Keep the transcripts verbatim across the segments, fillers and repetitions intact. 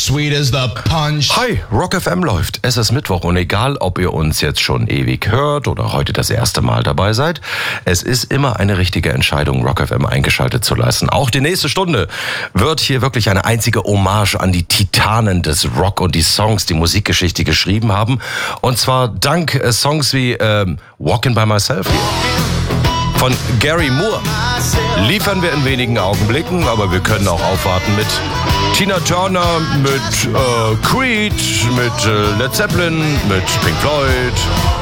sweet as the punch. Hi, Rock F M läuft. Es ist Mittwoch und egal, ob ihr uns jetzt schon ewig hört oder heute das erste Mal dabei seid, es ist immer eine richtige Entscheidung, Rock F M eingeschaltet zu lassen. Auch die nächste Stunde wird hier wirklich eine einzige Hommage an die Titanen des Rock und die Songs, die Musikgeschichte geschrieben haben. Und zwar dank äh, Songs wie ähm, Walking by Myself hier von Gary Moore. Liefern wir in wenigen Augenblicken, aber wir können auch aufwarten mit Tina Turner, mit äh, Creed, mit äh, Led Zeppelin, mit Pink Floyd.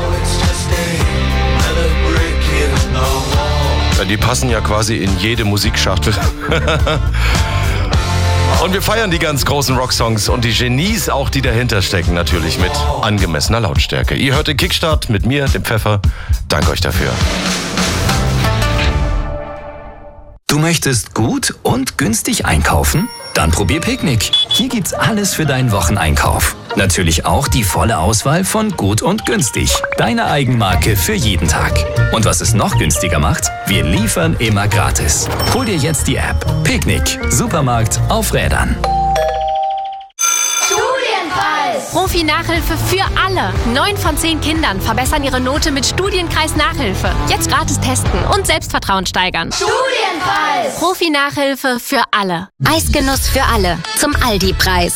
Ja, die passen ja quasi in jede Musikschachtel. Und wir feiern die ganz großen Rocksongs und die Genies auch, die dahinter stecken, natürlich mit angemessener Lautstärke. Ihr hört den Kickstart mit mir, dem Pfeffer. Danke euch dafür. Du möchtest gut und günstig einkaufen? Dann probier Picknick. Hier gibt's alles für deinen Wocheneinkauf. Natürlich auch die volle Auswahl von Gut und Günstig. Deine Eigenmarke für jeden Tag. Und was es noch günstiger macht? Wir liefern immer gratis. Hol dir jetzt die App. Picknick. Supermarkt auf Rädern. Profi-Nachhilfe für alle. Neun von zehn Kindern verbessern ihre Note mit Studienkreis Nachhilfe. Jetzt gratis testen und Selbstvertrauen steigern. Studienkreis! Profi-Nachhilfe für alle. Eisgenuss für alle. Zum Aldi-Preis.